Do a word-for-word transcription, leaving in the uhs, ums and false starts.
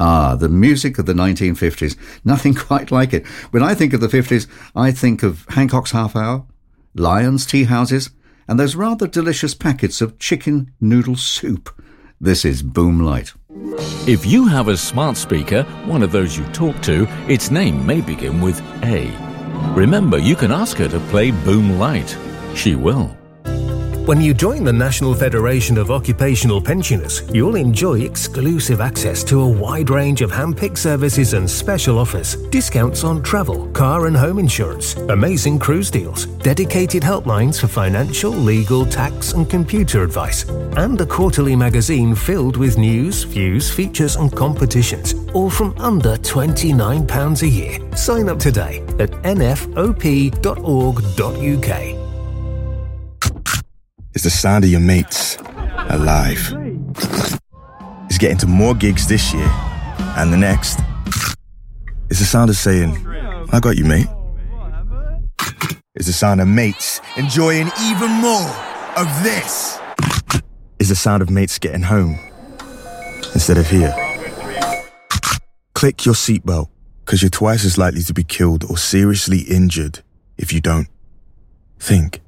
Ah, the music of the nineteen fifties. Nothing quite like it. When I think of the fifties, I think of Hancock's Half Hour, Lyons tea houses, and those rather delicious packets of chicken noodle soup. This is Boomlight. If you have a smart speaker, one of those you talk to, its name may begin with A. Remember, you can ask her to play Boomlight. She will. When you join the National Federation of Occupational Pensioners, you'll enjoy exclusive access to a wide range of hand-picked services and special offers, discounts on travel, car and home insurance, amazing cruise deals, dedicated helplines for financial, legal, tax and computer advice, and a quarterly magazine filled with news, views, features and competitions, all from under twenty-nine pounds a year. Sign up today at n f o p dot org dot u k. It's the sound of your mates alive. It's getting to more gigs this year and the next. It's the sound of saying, I got you, mate. It's the sound of mates enjoying even more of this. It's the sound of mates getting home instead of here. Click your seatbelt, because you're twice as likely to be killed or seriously injured if you don't. Think.